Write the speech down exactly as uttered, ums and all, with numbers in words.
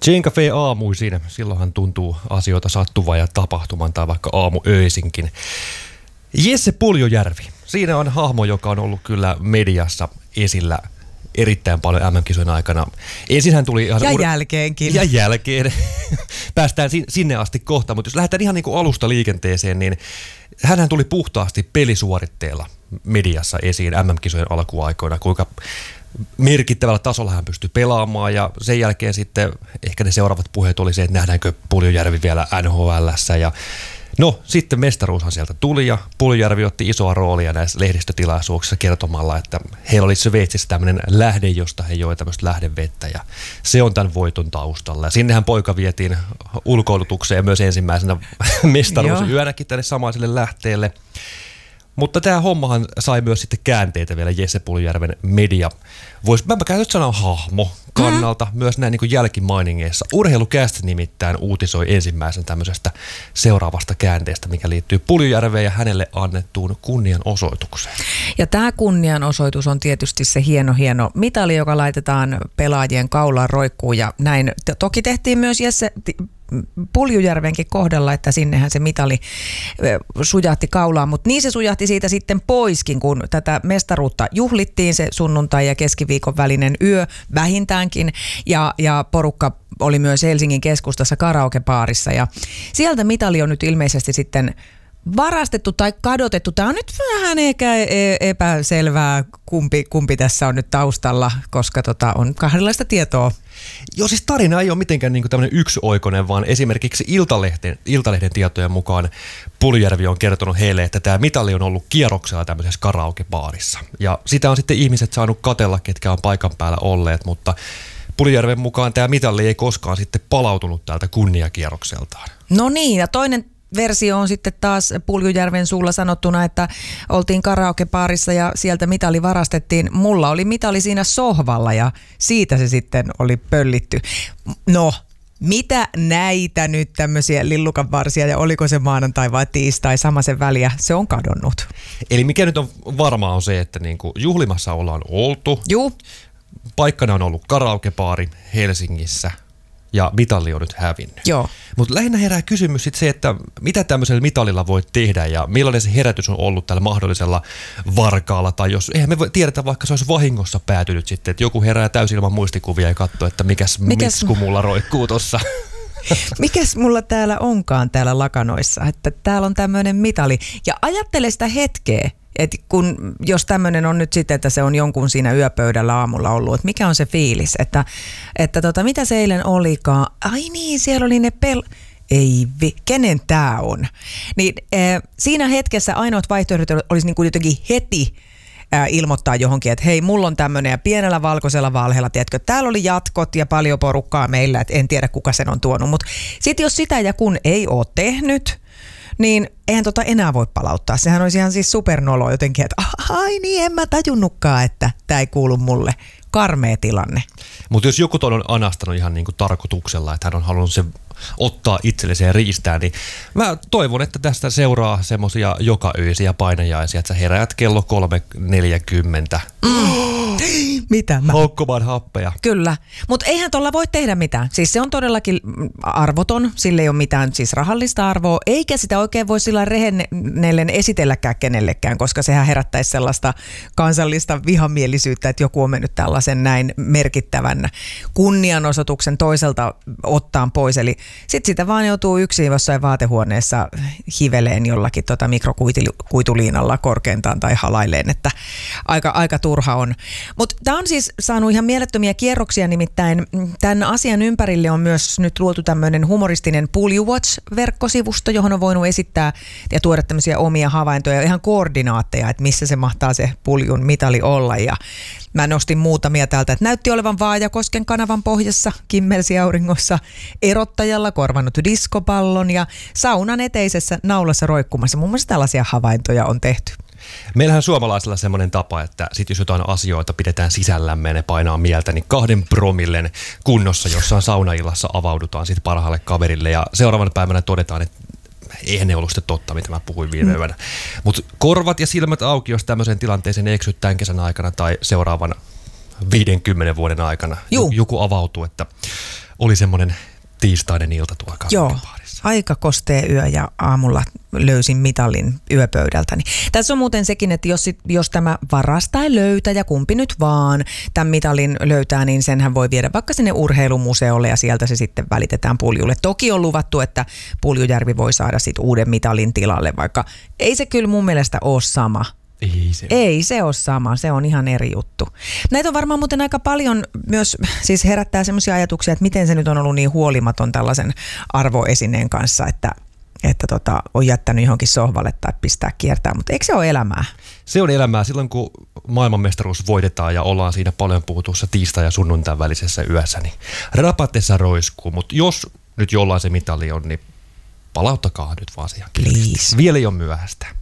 Jane Cafe aamuisin, silloinhan tuntuu asioita sattuvan ja tapahtuman tai vaikka aamuöisinkin. Jesse Puljujärvi, siinä on hahmo, joka on ollut kyllä mediassa esillä erittäin paljon M M-kisojen aikana. Ensin hän tuli ihan ja ur... jälkeenkin. Ja jälkeen. Päästään sinne asti kohta, mutta jos lähdetään ihan niin kuin alusta liikenteeseen, niin hänhän tuli puhtaasti pelisuoritteella mediassa esiin M M-kisojen alkuaikoina, kuinka merkittävällä tasolla hän pystyi pelaamaan ja sen jälkeen sitten ehkä ne seuraavat puheet oli se, että nähdäänkö Puljujärvi vielä N H L:ssä ja no sitten mestaruushan sieltä tuli ja Puljujärvi otti isoa roolia näissä lehdistötilaisuuksissa kertomalla, että heillä oli Sveitsissä tämmöinen lähde, josta he joi tämmöistä lähdevettä ja se on tämän voiton taustalla. Ja sinnehän poika vietiin ulkoilutukseen myös ensimmäisenä mestaruusyönäkin tänne samaiselle lähteelle. Mutta tämä hommahan sai myös sitten käänteitä vielä Jesse Puljujärven media. Vois, mä käytän nyt sanoa hahmo kannalta mm. myös näin niin kuin jälkimainingeissa. Urheilucast nimittäin uutisoi ensimmäisen tämmöisestä seuraavasta käänteestä, mikä liittyy Puljujärveen ja hänelle annettuun kunnianosoitukseen. Ja tämä kunnianosoitus on tietysti se hieno, hieno mitali, joka laitetaan pelaajien kaulaan roikkuun ja näin. Toki tehtiin myös Jesse Puljujärvenkin kohdalla, että sinnehän se mitali sujahti kaulaan, mutta niin se sujahti siitä sitten poiskin, kun tätä mestaruutta juhlittiin se sunnuntai ja keskiviikon välinen yö vähintäänkin ja, ja porukka oli myös Helsingin keskustassa karaokebaarissa ja sieltä mitali on nyt ilmeisesti sitten varastettu tai kadotettu. Tämä on nyt vähän ehkä epäselvää, kumpi, kumpi tässä on nyt taustalla, koska tota, on kahdenlaista tietoa. Joo, siis tarina ei ole mitenkään niin kuin tämmöinen yksioikoinen, vaan esimerkiksi Iltalehden, Iltalehden tietojen mukaan Puljujärvi on kertonut heille, että tämä mitali on ollut kierroksella tämmöisessä karaokebaarissa. Ja sitä on sitten ihmiset saanut katella, ketkä on paikan päällä olleet, mutta Puljujärven mukaan tämä mitali ei koskaan sitten palautunut täältä kunniakierrokseltaan. No niin, ja toinen versio on sitten taas Puljujärven suulla sanottuna, että oltiin karaokebaarissa ja sieltä mitali varastettiin. Mulla oli mitali siinä sohvalla ja siitä se sitten oli pöllitty. No, mitä näitä nyt tämmöisiä lillukanvarsia ja oliko se maanantai vai tiistai samaisen väliä, se on kadonnut. Eli mikä nyt on varmaa on se, että niinku juhlimassa ollaan oltu. Juu. Paikkana on ollut karaokebaari Helsingissä. Ja mitali on nyt hävinnyt. Joo. Mutta lähinnä herää kysymys sit se, että mitä tämmöisellä mitalilla voi tehdä ja millainen se herätys on ollut tällä mahdollisella varkaalla. Tai jos, eihän me voi tiedetä, vaikka se olisi vahingossa päätynyt sitten, että joku herää täysin ilman muistikuvia ja katsoo, että mikäs, mikäs mitsku mulla roikkuu tossa. Mikäs mulla täällä onkaan täällä lakanoissa, että täällä on tämmöinen mitali. Ja ajattele sitä hetkeä. Että kun, jos tämmöinen on nyt sitten, että se on jonkun siinä yöpöydällä aamulla ollut, että mikä on se fiilis, että, että tota, mitä se eilen olikaan, ai niin, siellä oli ne pel... Ei vi, kenen tää on? Niin äh, siinä hetkessä ainoat vaihtoehdot olisi niin kuin jotenkin heti äh, ilmoittaa johonkin, että hei, mulla on tämmöinen ja pienellä valkoisella valheella, tiedätkö, täällä oli jatkot ja paljon porukkaa meillä, että en tiedä kuka sen on tuonut, mutta sitten jos sitä ja kun ei ole tehnyt, niin eihän tota enää voi palauttaa. Sehän olisi ihan siis supernolo jotenkin, että ai niin, en mä tajunnutkaan, että tämä ei kuulu mulle. Karmea tilanne. Mutta jos joku ton on anastanut ihan niinku tarkoituksella, että hän on halunnut sen ottaa itsellensä ja riistää, niin mä toivon, että tästä seuraa semmosia jokaöisiä painajaisia, että sä heräät kello kolme neljäkymmentä. Mm. Mitä mä? Haukkomaan happeja. Kyllä, mutta eihän tuolla voi tehdä mitään. Siis se on todellakin arvoton, sillä ei ole mitään siis rahallista arvoa, eikä sitä oikein voi sillä rehennellen esitelläkään kenellekään, koska sehän herättäisi sellaista kansallista vihamielisyyttä, että joku on mennyt tällaisen näin merkittävän kunnianosoituksen toiselta ottaan pois. Eli sitten sitä vaan joutuu yksin jossain vaatehuoneessa hiveleen jollakin tota mikrokuituliinalla korkeintaan tai halailleen, että aika, aika turha on. Mutta tämä on siis saanut ihan mielettömiä kierroksia, nimittäin tämän asian ympärille on myös nyt luotu tämmöinen humoristinen Puljujatch-verkkosivusto, johon on voinut esittää ja tuoda tämmöisiä omia havaintoja ja ihan koordinaatteja, että missä se mahtaa se Puljun mitali olla. Ja mä nostin muutamia täältä, että näytti olevan Vaajakosken kanavan pohjassa, kimmelsiauringossa, erottajalla korvannut diskopallon ja saunan eteisessä naulassa roikkumassa. Mun mielestä tällaisia havaintoja on tehty. Meillähän suomalaisilla semmoinen tapa, että sit jos jotain asioita pidetään sisällämme ja ne painaa mieltä, niin kahden promillen kunnossa jossain saunaillassa avaudutaan sitten parhaalle kaverille ja seuraavana päivänä todetaan, että eihän ne ollut sitten totta, mitä mä puhuin viime yönä. Mm. Mutta korvat ja silmät auki, jos tämmöiseen tilanteeseen eksyt tämän kesän aikana tai seuraavan viidenkymmenen vuoden aikana Juh. joku avautuu, että oli semmoinen tiistainen ilta tuolla karaokebaarissa. Aika kostea yö ja aamulla löysin mitalin yöpöydältäni. Tässä on muuten sekin, että jos, jos tämä varas tai löytäjä, kumpi nyt vaan tämän mitalin löytää, niin senhän voi viedä vaikka sinne urheilumuseolle ja sieltä se sitten välitetään Puljulle. Toki on luvattu, että Puljujärvi voi saada sitten uuden mitalin tilalle, vaikka ei se kyllä mun mielestä ole sama. Ei se, Ei se ole sama, se on ihan eri juttu. Näitä on varmaan muuten aika paljon myös, siis herättää semmoisia ajatuksia, että miten se nyt on ollut niin huolimaton tällaisen arvoesineen kanssa, että, että tota, on jättänyt johonkin sohvalle tai pistää kiertää, mutta eikö se ole elämää? Se on elämää silloin, kun maailmanmestaruus voitetaan ja ollaan siinä paljon puhutussa tiistai- ja sunnuntain välisessä yössä, niin rapatessa roiskuu, mutta jos nyt jollain se mitali on, niin palauttakaa nyt vaan siihen. Please. Vielä ei ole myöhäistä.